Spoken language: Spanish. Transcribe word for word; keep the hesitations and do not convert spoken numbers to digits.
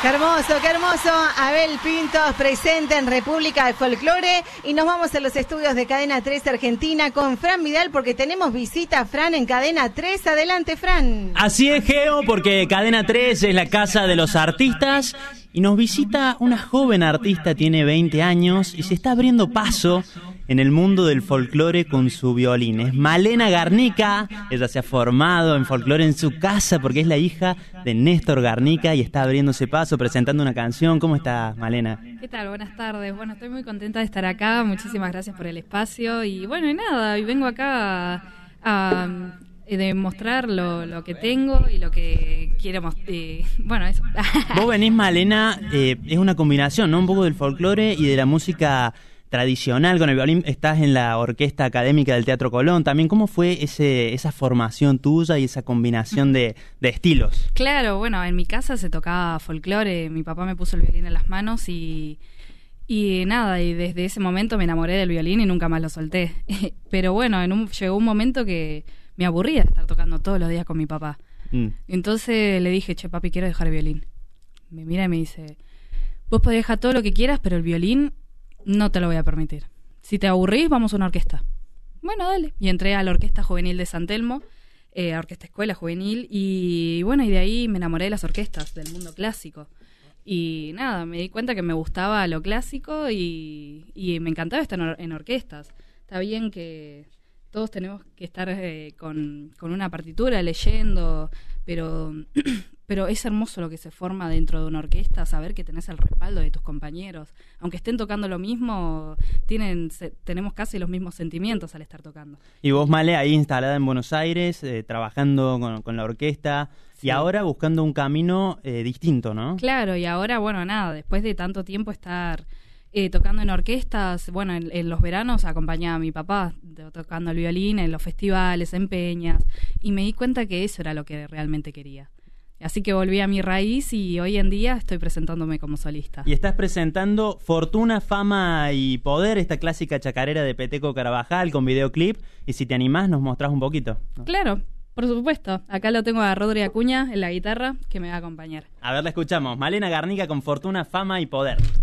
Qué hermoso, qué hermoso. Abel Pintos presente en República del Folclore. Y nos vamos a los estudios de Cadena tres Argentina con Fran Vidal, porque tenemos visita, Fran, en Cadena tres. Adelante, Fran. Así es, Geo, porque Cadena tres es la casa de los artistas y nos visita una joven artista, tiene veinte años y se está abriendo paso en el mundo del folclore con su violín. Es Malena Garnica. Ella se ha formado en folclore en su casa porque es la hija de Néstor Garnica y está abriéndose paso, presentando una canción. ¿Cómo está, Malena? ¿Qué tal? Buenas tardes. Bueno, estoy muy contenta de estar acá. Muchísimas gracias por el espacio. Y bueno, y nada, y vengo acá a, a demostrar lo, lo que tengo y lo que quiero mostrar. Eh, bueno, eso. Vos venís, Malena, eh, es una combinación, ¿no? Un poco del folclore y de la música tradicional con el violín. Estás en la Orquesta Académica del Teatro Colón también. ¿Cómo fue ese esa formación tuya y esa combinación de, de estilos? Claro, bueno, en mi casa se tocaba folclore. Mi papá me puso el violín en las manos y, y nada, y desde ese momento me enamoré del violín y nunca más lo solté. Pero bueno, en un, llegó un momento que me aburría de estar tocando todos los días con mi papá. Mm. Entonces le dije, che, papi, quiero dejar el violín. Me mira y me dice, vos podés dejar todo lo que quieras, pero el violín no te lo voy a permitir. Si te aburrís, vamos a una orquesta. Bueno, dale. Y entré a la Orquesta Juvenil de San Telmo, eh, Orquesta Escuela Juvenil, y bueno, y de ahí me enamoré de las orquestas, del mundo clásico. Y nada, me di cuenta que me gustaba lo clásico y, y me encantaba estar en, or- en orquestas. Está bien que todos tenemos que estar eh, con, con una partitura, leyendo, pero... Pero es hermoso lo que se forma dentro de una orquesta, saber que tenés el respaldo de tus compañeros. Aunque estén tocando lo mismo, tienen se, tenemos casi los mismos sentimientos al estar tocando. Y vos, Male, ahí instalada en Buenos Aires, eh, trabajando con, con la orquesta, sí. Y ahora buscando un camino eh, distinto, ¿no? Claro, y ahora, bueno, nada, después de tanto tiempo estar eh, tocando en orquestas, bueno, en, en los veranos acompañaba a mi papá de, tocando el violín, en los festivales, en peñas, y me di cuenta que eso era lo que realmente quería. Así que volví a mi raíz y hoy en día estoy presentándome como solista. Y estás presentando Fortuna, Fama y Poder, esta clásica chacarera de Peteco Carabajal con videoclip. Y si te animás, nos mostrás un poquito, ¿no? Claro, por supuesto. Acá lo tengo a Rodri Acuña en la guitarra, que me va a acompañar. A ver, la escuchamos. Malena Garnica con Fortuna, Fama y Poder.